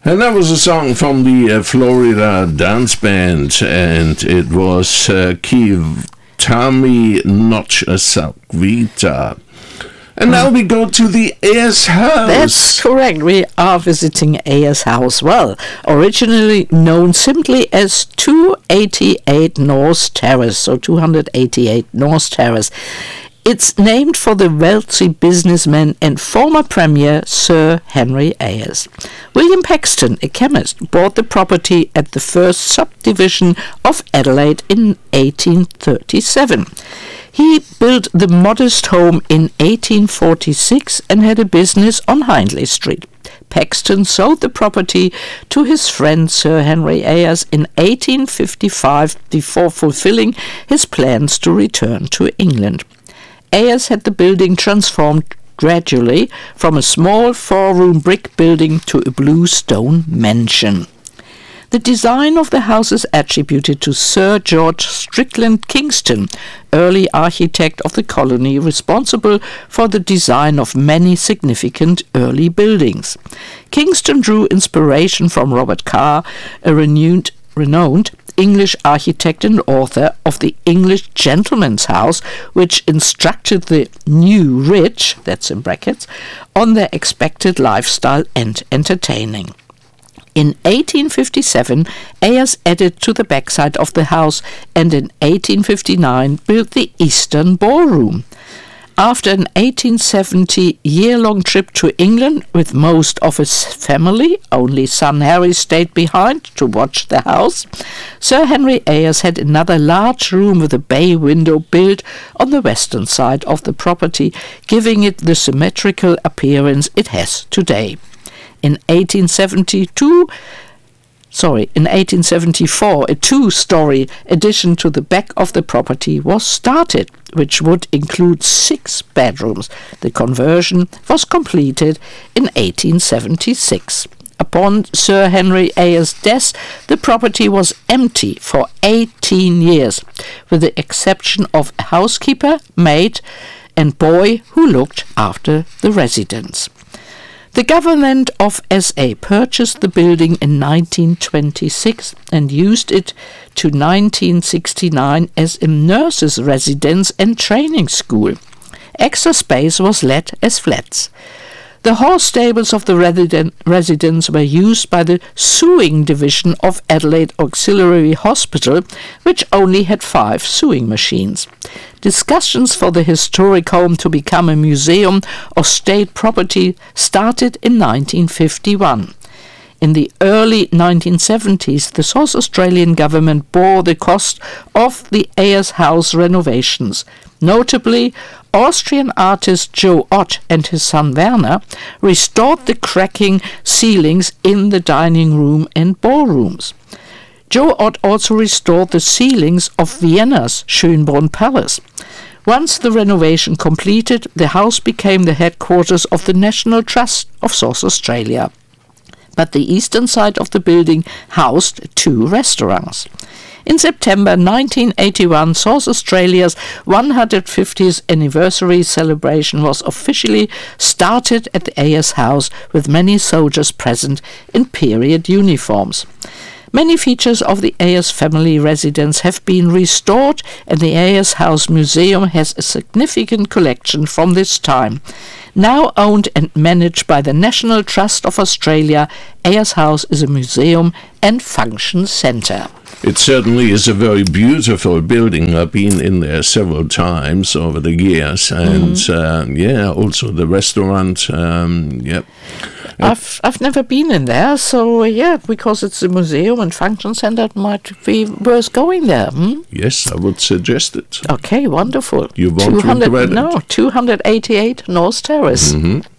And that was a song from the Florida Dance Band, and it was Kivtami Noche Salvita. And now we go to the Ayers House. That's correct. We are visiting Ayers House. Well, originally known simply as 288 North Terrace, so 288 North Terrace. It's named for the wealthy businessman and former Premier Sir Henry Ayers. William Paxton, a chemist, bought the property at the first subdivision of Adelaide in 1837. He built the modest home in 1846 and had a business on Hindley Street. Paxton sold the property to his friend Sir Henry Ayers in 1855 before fulfilling his plans to return to England. Ayers had the building transformed gradually from a small four-room brick building to a blue stone mansion. The design of the house is attributed to Sir George Strickland Kingston, early architect of the colony responsible for the design of many significant early buildings. Kingston drew inspiration from Robert Carr, a renowned English architect and author of the English Gentleman's House, which instructed the new rich, that's in brackets, on their expected lifestyle and entertaining. In 1857, Ayers added to the backside of the house and in 1859 built the Eastern Ballroom. After an 1870 year-long trip to England with most of his family, only son Harry stayed behind to watch the house, Sir Henry Ayers had another large room with a bay window built on the western side of the property, giving it the symmetrical appearance it has today. In 1874, a two-story addition to the back of the property was started, which would include 6 bedrooms. The conversion was completed in 1876. Upon Sir Henry Ayers' death, the property was empty for 18 years, with the exception of a housekeeper, maid, and boy who looked after the residence. The government of SA purchased the building in 1926 and used it to 1969 as a nurses' residence and training school. Extra space was let as flats. The horse stables of the residence were used by the sewing division of Adelaide Auxiliary Hospital, which only had 5 sewing machines. Discussions for the historic home to become a museum or state property started in 1951. In the early 1970s, the South Australian government bore the cost of the Ayers House renovations. Notably, Austrian artist Joe Ott and his son Werner restored the cracking ceilings in the dining room and ballrooms. Joe Ott also restored the ceilings of Vienna's Schönbrunn Palace. Once the renovation completed, the house became the headquarters of the National Trust of South Australia. But the eastern side of the building housed 2 restaurants. In September 1981, South Australia's 150th anniversary celebration was officially started at the Ayers House, with many soldiers present in period uniforms. Many features of the Ayers family residence have been restored, and the Ayers House Museum has a significant collection from this time. Now owned and managed by the National Trust of Australia, Ayers House is a museum and function centre. It certainly is a very beautiful building. I've been in there several times over the years, and also the restaurant. I've never been in there, so because it's a museum and function centre, it might be worth going there. Yes, I would suggest it. Okay, wonderful. You won't regret it. No, 288 North Terrace.